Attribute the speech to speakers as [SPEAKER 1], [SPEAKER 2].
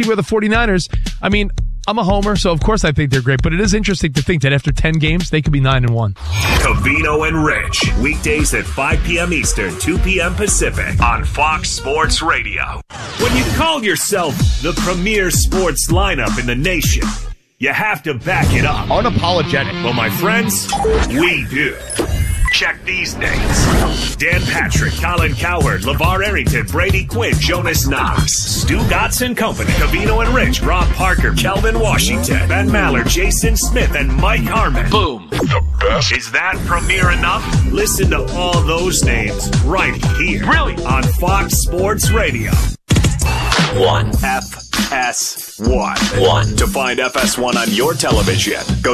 [SPEAKER 1] were the 49ers. I mean, I'm a homer, so of course I think they're great, but it is interesting to think that after 10 games, they could be 9-1.
[SPEAKER 2] Covino and Rich, weekdays at 5 p.m. Eastern, 2 p.m. Pacific on Fox Sports Radio. When you call yourself the premier sports lineup in the nation, you have to back it up.
[SPEAKER 3] Unapologetic.
[SPEAKER 2] Well, my friends, we do. Check these names: Dan Patrick, Colin Cowherd, LeVar Arrington, Brady Quinn, Jonas Knox, Stu Gatz and Company, Covino and Rich, Rob Parker, Kelvin Washington, Ben Maller, Jason Smith, and Mike Harmon. Boom. The best. Is that premier enough? Listen to all those names right here. Really? On Fox Sports Radio. 1. FS1. To find FS1 on your television, go